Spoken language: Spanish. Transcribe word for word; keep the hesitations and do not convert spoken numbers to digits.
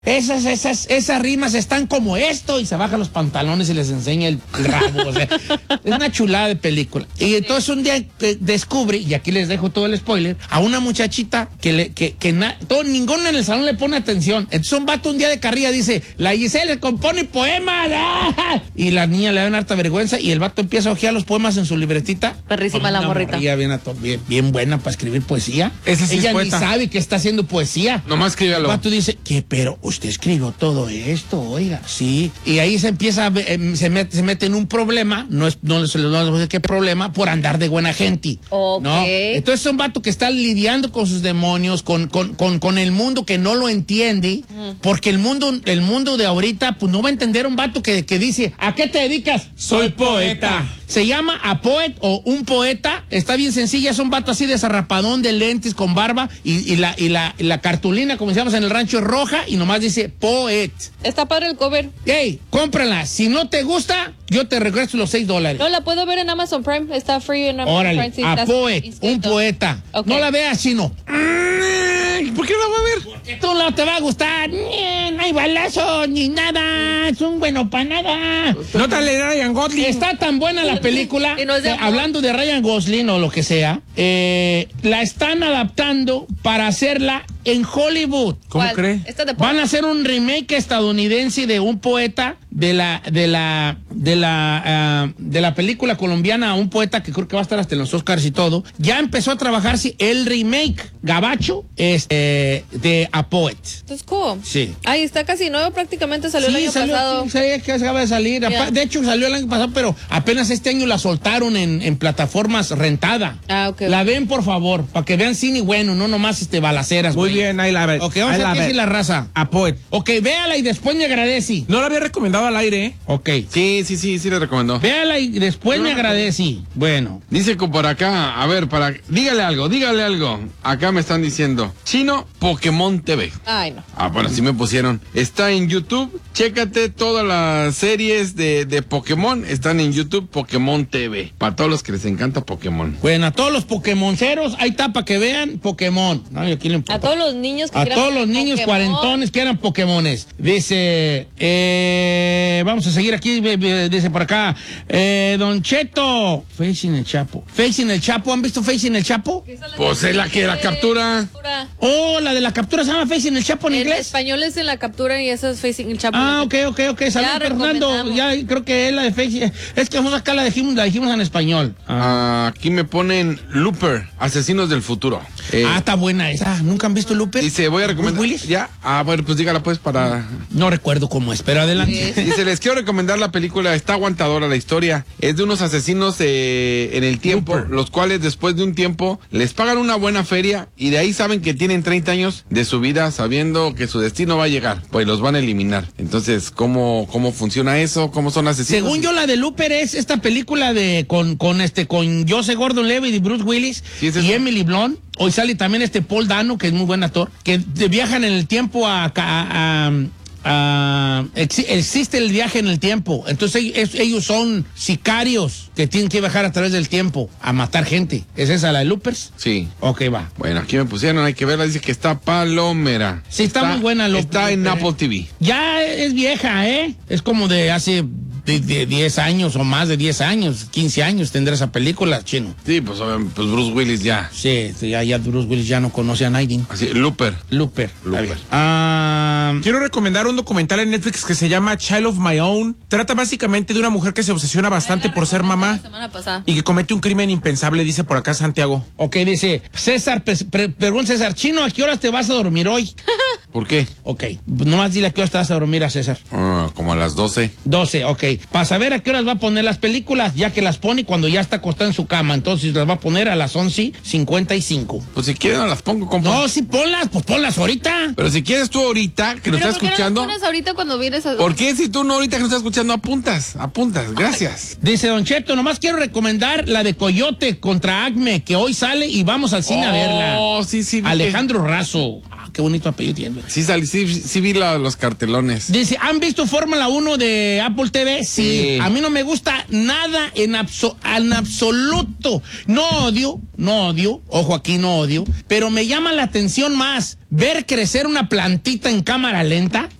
Esas, esas, esas rimas están como esto, y se baja los pantalones y les enseña el rabo. O sea, es una chulada de película. Y entonces un día eh, descubre, y aquí les dejo todo el spoiler, a una muchachita que le, que, que na, todo, ninguno en el salón le pone atención. Entonces un vato un día de carrilla dice, la Giselle compone poemas. ¡Ah! Y la niña le da una harta vergüenza, y el vato empieza a hojear los poemas en su libretita. Perrísima la morrita. Bien, bien, bien buena para escribir poesía. Esa sí Ella es ni poeta. sabe que está haciendo poesía. Nomás escríbalo. El vato dice, ¿qué? Pero usted escribió todo esto, oiga. Sí. Y ahí se empieza, a, eh, se, mete, se mete en un problema, no es, no les no les voy a decir qué problema, por andar de buena gente. Ok. ¿No? Entonces es un vato que está lidiando con sus demonios, con, con, con, con el mundo que no lo entiende, mm. porque el mundo, el mundo de ahorita, pues no va a entender un vato que, que dice, ¿a qué te dedicas? Soy poeta. Se llama A Poet o Un Poeta. Está bien sencilla, es un vato así desarrapadón de lentes con barba y, y, la, y, la, y la cartulina, como decíamos en el rancho, es roja y nomás dice Poet. Está padre el cover. Hey, cómprala. Si no te gusta, yo te regreso los seis dólares. No, la puedo ver en Amazon Prime. Está free en Amazon Órale, Prime. Si A estás Poet, inscrito. Un Poeta. Okay. No la veas, sino... ¿Por qué no la va a ver? Porque tú no te va a gustar. Ni, no hay balazo ni nada. Es un bueno para nada. No te le Ryan Gosling. Está tan buena la película. Y no es de que, amor. hablando de Ryan Gosling o lo que sea, eh, la están adaptando para hacerla en Hollywood. ¿Cómo ¿Cuál? cree? Esta de Van a hacer un remake estadounidense de Un Poeta, de la de la de la uh, de la película colombiana Un Poeta, que creo que va a estar hasta en los Oscars y todo. Ya empezó a trabajarse el remake gabacho este, de A Poet. Es cool. Sí. Ay, está casi nuevo, prácticamente salió Sí, el año salió, pasado. sí, sí, que acaba de salir. Yeah. De hecho, salió el año pasado, pero apenas este año la soltaron en, en plataformas rentada. Ah, ok. La ven, por favor, para que vean cine bueno, no nomás este balaceras. Muy güey. bien, ahí la ve. Ok, vamos Ahí a la ver ve. si la raza. A Poet. Ok, véala y después me agradece. No la había recomendado al aire, ¿eh? Ok. Sí, sí, sí, sí le recomendó. Véala y después me agradece. Bueno. Dice que por acá, a ver, para... Dígale algo, dígale algo. Acá me están diciendo, Chino Pokémon T V. Ay, no. Ah, bueno, sí me pusieron. Está en YouTube, chécate todas las series de, de Pokémon, están en YouTube, Pokémon T V. Para todos los que les encanta Pokémon. Bueno, a todos los Pokémonceros, ahí está para que vean Pokémon. No, yo quiero- A todos los niños que A quieran todos los ver niños Pokémon. cuarentones que eran Pokémones. Dice, eh, vamos a seguir aquí, be- be- dice por acá, eh, Don Cheto, Facing el Chapo. Facing el Chapo, ¿han visto Facing el Chapo? Pues es la que la captura. Oh, la de la captura se llama Facing el Chapo en, En inglés. español es en la captura y eso es Facing el Chapo. Ah, ok, ok, ok. Saludos, Fernando. recomendamos. Ya creo que es la de Facing. Es que nosotros acá la dijimos, la dijimos en español. Ah, aquí me ponen Looper, Asesinos del Futuro. Eh, Ah, está buena esa. ¿Nunca han visto Looper? dice, voy a recomendar... ¿Bruce Willis? ¿Ya? Ah, bueno, pues dígala pues para... No recuerdo cómo es, pero adelante. Dice, les quiero recomendar la película, está aguantadora la historia. Es de unos asesinos eh, en el tiempo, Looper. los cuales después de un tiempo les pagan una buena feria y de ahí saben que tienen treinta años de su vida sabiendo que su destino va a llegar, pues los van a eliminar. Entonces, ¿cómo, cómo funciona eso? ¿Cómo son asesinos? Según yo, la de Looper es esta película de con, con este con Joseph Gordon-Levitt y Bruce Willis Sí, es y eso. Emily Blunt. Hoy sale también este Paul Dano, que es muy buen actor, que de- viajan en el tiempo a... a- a- a- exi- existe el viaje en el tiempo. Entonces ellos, ellos son sicarios que tienen que viajar a través del tiempo a matar gente. ¿Es esa la de Loopers? Sí. Ok, va. Bueno, aquí me pusieron, hay que verla, dice que está palomera. Sí, está muy buena, Looper. Está en Looper, Apple T V. Ya es vieja, ¿eh? Es como de hace de, de diez años o más de diez años, quince años tendrá esa película, Chino. Sí, pues, obviamente, pues Bruce Willis ya. Sí, ya, ya Bruce Willis ya no conoce a nadie. Así, Looper. Looper. Looper. Está bien. Ah, Quiero recomendar un documental en Netflix que se llama Child of My Own. Trata básicamente de una mujer que se obsesiona bastante por ser mamá La semana pasada. y que comete un crimen impensable, dice por acá Santiago. ok, dice César, pre- pre- pregunta César, Chino, ¿a qué horas te vas a dormir hoy? ¿Por qué? Ok, nomás dile a qué horas te vas a dormir a César. Ah, como a las doce. doce, ok. Para saber a qué horas va a poner las películas, ya que las pone cuando ya está acostada en su cama. Entonces las va a poner a las once cincuenta y cinco. Pues si quieres no las pongo, compa. No, sí, ponlas, pues ponlas ahorita. Pero si quieres tú ahorita, que lo Pero estás ¿por qué no escuchando. lo pones ahorita cuando vienes a... ¿Por qué si tú no ahorita que lo estás escuchando apuntas? Apuntas, gracias. Dice Don Cheto, nomás quiero recomendar la de Coyote contra Acme, que hoy sale y vamos al cine a verla. Oh, sí, sí. vi que- Alejandro Razo. Ah, qué bonito apellido tiene. Sí, salí, sí, sí vi la- los cartelones. Dice, ¿han visto Fórmula uno de Apple T V? Sí. Sí. A mí no me gusta nada en, abso- en absoluto. No odio, no odio, ojo aquí no odio, pero me llama la atención más ver crecer una plantita en cámara lenta.